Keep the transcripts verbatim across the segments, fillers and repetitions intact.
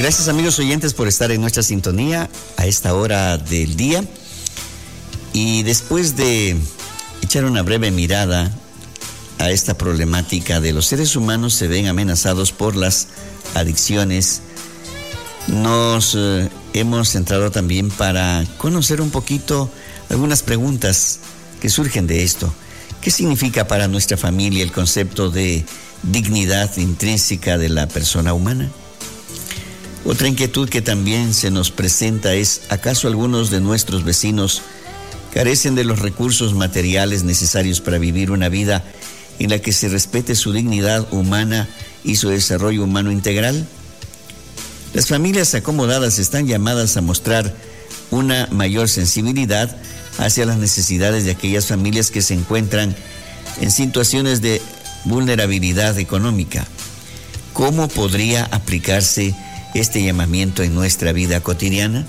Gracias, amigos oyentes, por estar en nuestra sintonía a esta hora del día. Y después de echar una breve mirada a esta problemática de los seres humanos se ven amenazados por las adicciones, nos eh, hemos centrado también para conocer un poquito algunas preguntas que surgen de esto. ¿Qué significa para nuestra familia el concepto de dignidad intrínseca de la persona humana? Otra inquietud que también se nos presenta es, ¿acaso algunos de nuestros vecinos carecen de los recursos materiales necesarios para vivir una vida en la que se respete su dignidad humana y su desarrollo humano integral? Las familias acomodadas están llamadas a mostrar una mayor sensibilidad hacia las necesidades de aquellas familias que se encuentran en situaciones de vulnerabilidad económica. ¿Cómo podría aplicarse este llamamiento en nuestra vida cotidiana?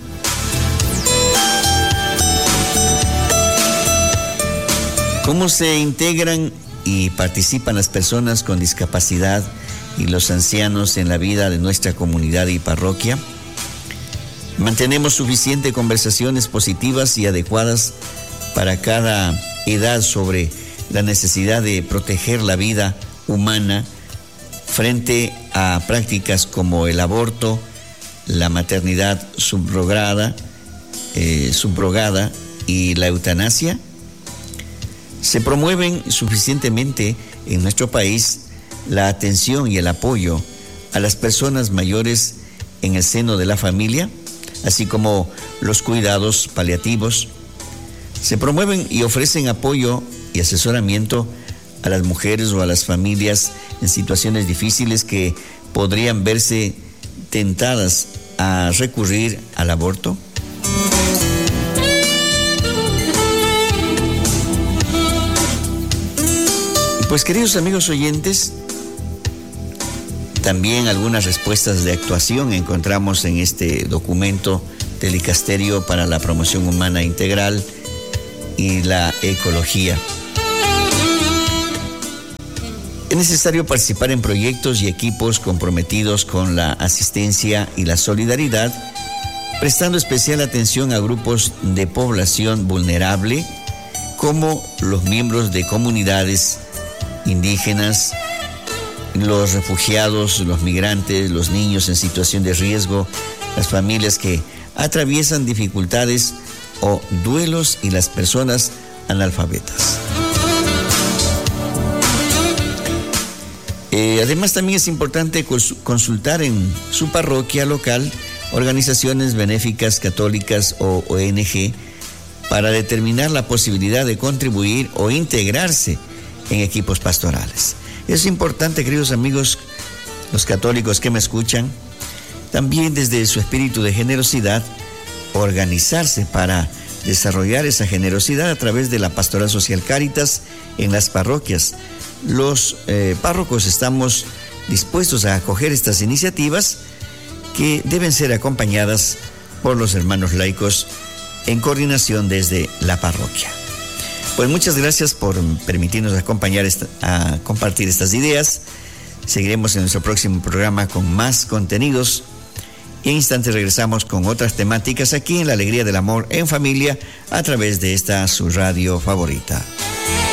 ¿Cómo se integran y participan las personas con discapacidad y los ancianos en la vida de nuestra comunidad y parroquia? ¿Mantenemos suficientes conversaciones positivas y adecuadas para cada edad sobre la necesidad de proteger la vida humana frente a prácticas como el aborto, la maternidad subrogada, eh, subrogada y la eutanasia? ¿Se promueven suficientemente en nuestro país la atención y el apoyo a las personas mayores en el seno de la familia, así como los cuidados paliativos? ¿Se promueven y ofrecen apoyo y asesoramiento a las mujeres o a las familias en situaciones difíciles que podrían verse tentadas a recurrir al aborto? Pues, queridos amigos oyentes, también algunas respuestas de actuación encontramos en este documento del Dicasterio para la Promoción Humana Integral y la Ecología. Es necesario participar en proyectos y equipos comprometidos con la asistencia y la solidaridad, prestando especial atención a grupos de población vulnerable, como los miembros de comunidades indígenas, los refugiados, los migrantes, los niños en situación de riesgo, las familias que atraviesan dificultades o duelos y las personas analfabetas. Eh, además, también es importante consultar en su parroquia local organizaciones benéficas católicas o O N G para determinar la posibilidad de contribuir o integrarse en equipos pastorales. Es importante, queridos amigos, los católicos que me escuchan, también desde su espíritu de generosidad, organizarse para desarrollar esa generosidad a través de la Pastoral Social Cáritas en las parroquias. Los eh, párrocos estamos dispuestos a acoger estas iniciativas que deben ser acompañadas por los hermanos laicos en coordinación desde la parroquia. Pues muchas gracias por permitirnos acompañar esta, a compartir estas ideas. Seguiremos en nuestro próximo programa con más contenidos. Y en instantes regresamos con otras temáticas aquí en La Alegría del Amor en Familia a través de esta su radio favorita.